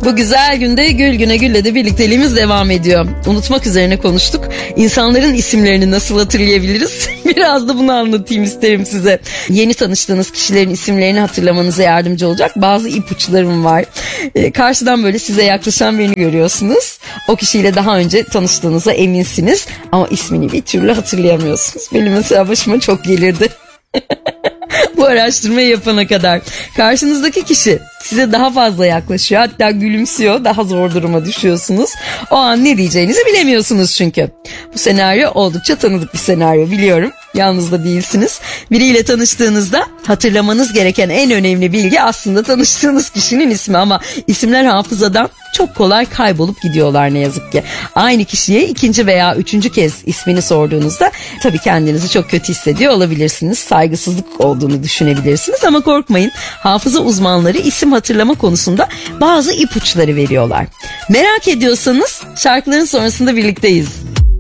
Bu güzel günde Gül Güne Gül'le de birlikteliğimiz devam ediyor. Unutmak üzerine konuştuk. İnsanların isimlerini nasıl hatırlayabiliriz? Biraz da bunu anlatayım isterim size. Yeni tanıştığınız kişilerin isimlerini hatırlamanıza yardımcı olacak bazı ipuçlarım var. Karşıdan böyle size yaklaşan birini görüyorsunuz. O kişiyle daha önce tanıştığınıza eminsiniz ama ismini bir türlü hatırlayamıyorsunuz. Benim mesela başıma çok gelirdi. Bu araştırmayı yapana kadar. Karşınızdaki kişi size daha fazla yaklaşıyor, hatta gülümsüyor, daha zor duruma düşüyorsunuz. O an ne diyeceğinizi bilemiyorsunuz çünkü. Bu senaryo oldukça tanıdık bir senaryo, biliyorum. Yalnız da değilsiniz. Biriyle tanıştığınızda hatırlamanız gereken en önemli bilgi aslında tanıştığınız kişinin ismi, ama isimler hafızadan çok kolay kaybolup gidiyorlar ne yazık ki. Aynı kişiye ikinci veya üçüncü kez ismini sorduğunuzda tabii kendinizi çok kötü hissediyor olabilirsiniz. Saygısızlık olduğunu düşünebilirsiniz ama korkmayın. Hafıza uzmanları isim hatırlama konusunda bazı ipuçları veriyorlar. Merak ediyorsanız şarkıların sonrasında birlikteyiz.